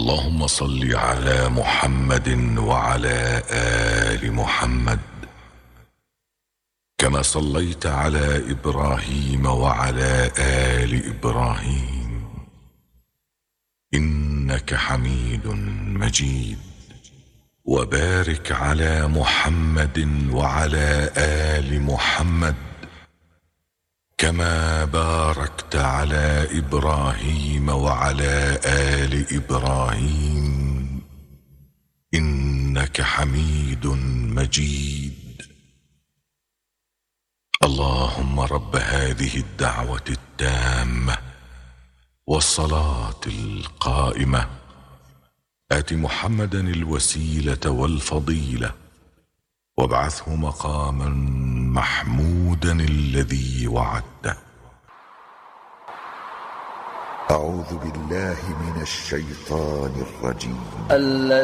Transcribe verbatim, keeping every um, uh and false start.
اللهم صل على محمد وعلى آل محمد كما صليت على إبراهيم وعلى آل إبراهيم إنك حميد مجيد. وبارك على محمد وعلى آل محمد كما باركت على إبراهيم وعلى آل إبراهيم إنك حميد مجيد. اللهم رب هذه الدعوة التامة والصلاة القائمة آت محمدا الوسيلة والفضيلة وابعثه مقاما محمودا الذي وعدته. أعوذ بالله من الشيطان الرجيم. الذي